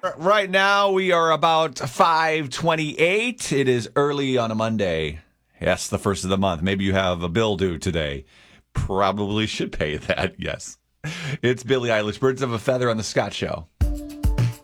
Right now, we are about 5:28. It is early on a Monday. Yes, the first of the month. Maybe you have a bill due today. Probably should pay that, yes. It's Billie Eilish, Birds of a Feather on the Scott Show.